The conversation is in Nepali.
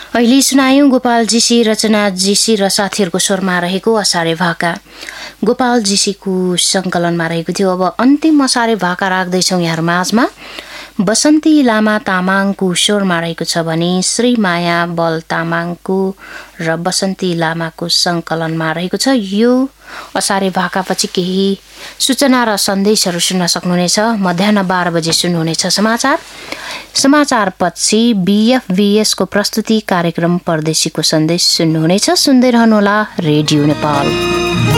अहिले सुनायौं गोपाल जीसी, रचना जीसी र साथीहरूको स्वरमा रहेको असारे भाका। गोपाल जीसीको संकलनमा रहेको थियो। अब अन्तिम असारे भाका राख्दैछौँ यहाँहरू माझमा। बसन्ती लामा तामाङको स्वरमा रहेको छ भने श्रीमाया बल तामाङको र बसन्ती लामाको संकलनमा रहेको छ। यो असारे भाकापछि केही सूचना र सन्देशहरू सुन्न सक्नुहुनेछ। मध्याह 12 बजे सुन्नुहुनेछ समाचारपछि BFVS को प्रस्तुति कार्यक्रम परदेशीको सन्देश सुन्नुहुनेछ। सुन्दै रहनुहोला रेडियो नेपाल।